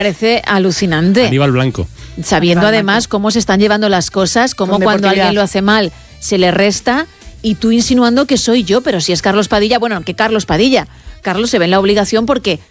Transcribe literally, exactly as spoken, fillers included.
Parece alucinante. Aníbal Blanco. Sabiendo Aníbal además Blanco. cómo se están llevando las cosas, cómo Con cuando deportividad. alguien lo hace mal se le resta, y tú insinuando que soy yo, pero si es Carlos Padilla, bueno, que Carlos Padilla. Carlos se ve en la obligación porque